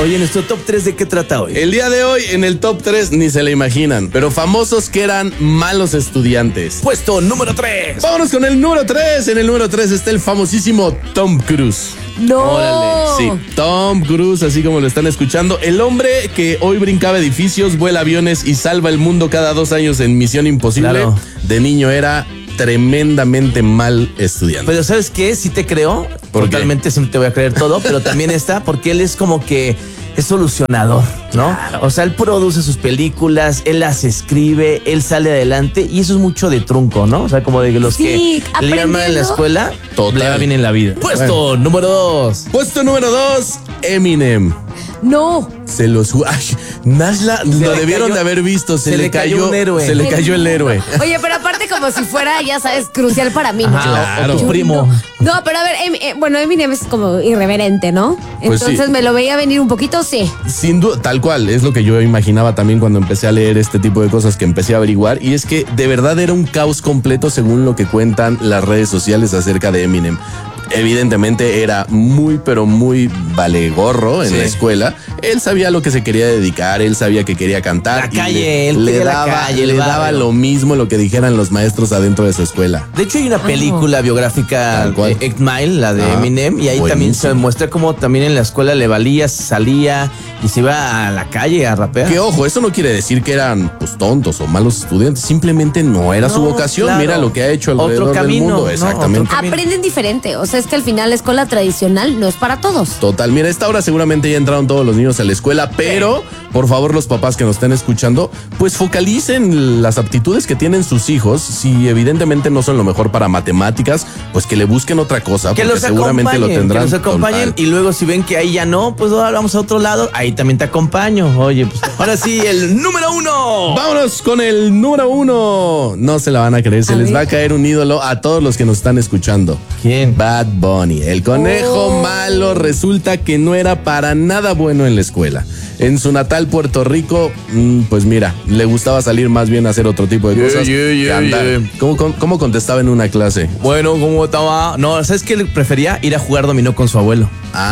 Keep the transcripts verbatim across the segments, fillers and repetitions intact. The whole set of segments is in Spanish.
Oye, ¿nuestro top tres de qué trata hoy? El día de hoy, en el top tres, ni se le imaginan, pero famosos que eran malos estudiantes. Puesto número tres. Vámonos con el número tres. En el número tres está el famosísimo Tom Cruise. No. Órale. Sí, Tom Cruise, así como lo están escuchando. El hombre que hoy brincaba edificios, vuela aviones y salva el mundo cada dos años en Misión Imposible. Claro. De niño era tremendamente mal estudiante. Pero ¿sabes qué? Sí te creo. ¿Por Totalmente qué? sí te voy a creer todo, pero también está porque él es como que es solucionador, ¿no? O sea, él produce sus películas, él las escribe, él sale adelante y eso es mucho de trunco, ¿no? O sea, como de los Sí, que le llaman en la aprendiendo. escuela, Total. le va bien en la vida. Puesto Bueno. número dos. Puesto número dos, Eminem. No. Se los... Ay, Nashla, lo le debieron cayó- de haber visto. Se, le cayó, un héroe. Se le cayó el héroe. Oye, pero aparte como si fuera, ya sabes, crucial para mí. Ajá, ¿no? claro. o tu primo. No, pero a ver, em- eh, bueno, Eminem es como irreverente, ¿no? Pues Entonces sí. me lo veía venir un poquito, sí. Sin duda, tal cual, es lo que yo imaginaba también cuando empecé a leer este tipo de cosas que empecé a averiguar. Y es que de verdad era un caos completo según lo que cuentan las redes sociales acerca de Eminem. Evidentemente era muy, pero muy valegorro en Sí. la escuela. Él sabía a lo que se quería dedicar, él sabía que quería cantar. La y calle, le, él le quería la daba, calle, le el daba barrio. lo mismo lo que dijeran los maestros adentro de su escuela. De hecho, hay una película biográfica Tal cual. de Eight Mile, la de Ah, Eminem, y ahí también se buenísimo. muestra cómo también en la escuela le valía, salía y se iba a la calle a rapear. Que ojo, eso no quiere decir que eran pues tontos o malos estudiantes, simplemente no era su No, vocación. claro. Mira lo que ha hecho Otro alrededor camino, del mundo. ¿no? Exactamente. Otro camino. Aprenden diferente. O sea, es que al final la escuela tradicional no es para todos. Total, mira, a esta hora seguramente ya entraron todos los niños a la escuela, pero por favor los papás que nos estén escuchando, pues focalicen las aptitudes que tienen sus hijos. Si evidentemente no son lo mejor para matemáticas, pues que le busquen otra cosa, Que porque los seguramente lo acompañen, tendrán. que los acompañen Total. y luego si ven que ahí ya no, pues ahora vamos a otro lado, ahí también te acompaño. Oye, pues ahora sí, el número uno. Vámonos con el número uno. No se la van a creer, se A les ver. va a caer un ídolo a todos los que nos están escuchando. ¿Quién? Bad Bunny, el conejo Oh. malo, resulta que no era para nada bueno en la escuela. En su natal Puerto Rico, mm, pues mira, le gustaba salir más bien a hacer otro tipo de Yeah, cosas yeah, que yeah, andar. yeah. ¿Cómo, cómo, cómo contestaba en una clase? Bueno, ¿cómo estaba? No, ¿sabes qué? Le prefería ir a jugar dominó con su abuelo.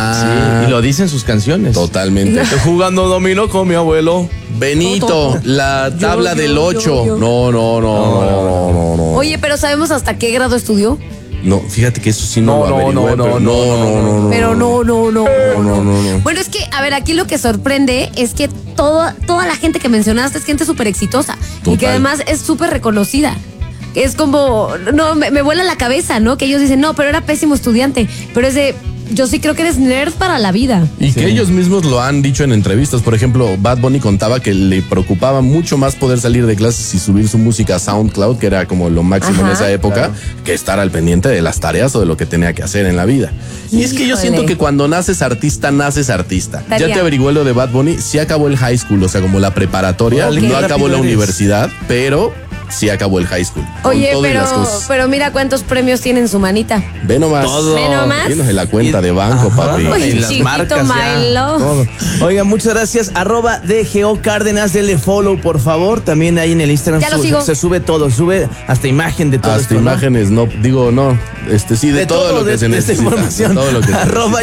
Ah, Sí, y lo dicen sus canciones. totalmente. Estoy jugando dominó con mi abuelo. Benito, la tabla yo, del yo, ocho. yo. No, no, no, no, no, no, no. Oye, pero ¿sabemos hasta qué grado estudió? No, fíjate que eso sí no, No, lo no, averigüé, no, pero no, no, no, no, no. Pero no, no, no. No, no, no, no. Bueno, es que, a ver, aquí lo que sorprende es que todo, toda la gente que mencionaste es gente súper exitosa y que Total. además es súper reconocida. Es como, no, me, me vuela la cabeza, ¿no? Que ellos dicen, no, pero era pésimo estudiante. Pero es de, yo sí creo que eres nerd para la vida. Y que ellos mismos lo han dicho en entrevistas. Por ejemplo, Bad Bunny contaba que le preocupaba mucho más poder salir de clases y subir su música a SoundCloud, que era como lo máximo en Ajá. esa época, Claro. que estar al pendiente de las tareas o de lo que tenía que hacer en la vida. Y es que yo Híjole. siento que cuando naces artista, naces artista. Tarea. Ya te averigué lo de Bad Bunny, sí acabó el high school, o sea, como la preparatoria, Órale, no qué acabó rápido la eres. universidad, pero sí acabó el high school. con Oye, todo y pero, las cosas. pero mira cuántos premios tiene en su manita. Ve nomás. Todo. Ve nomás. Tienes en la cuenta Y- de banco, Ajá. papi. Uy, Y las chiquito marcas ya, my love. todo. Oigan, muchas gracias. Arroba D G O Cárdenas, denle follow, por favor. También ahí en el Instagram Ya lo sube- sigo. se sube todo, sube hasta imagen de todo Hasta esto, ¿no? imágenes, no, digo, no, este sí, de, todo, lo que de- se de esta necesita. información. De todo lo que se Arroba